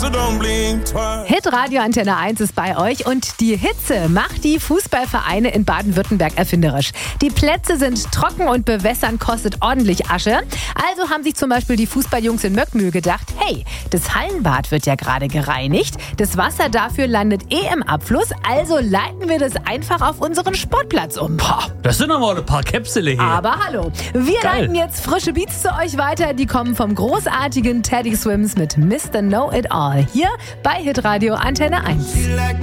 so don't blink twice. Hitradio Antenne 1 ist bei euch und die Hitze macht die Fußballvereine in Baden-Württemberg erfinderisch. Die Plätze sind trocken und bewässern kostet ordentlich Asche. Also haben sich zum Beispiel die Fußballjungs in Möckmühl gedacht, hey, das Hallenbad wird ja gerade gereinigt, das Wasser dafür landet im Abfluss, also leiten wir das einfach auf unseren Sportplatz um. Boah, das sind aber ein paar Käpsele hier. Aber hallo, wir Geil. leiten jetzt frische Beats zu euch weiter, die kommen vom großartigen Teddy Swims mit Mr. Know It All hier bei Hitradio Antenne 1. Like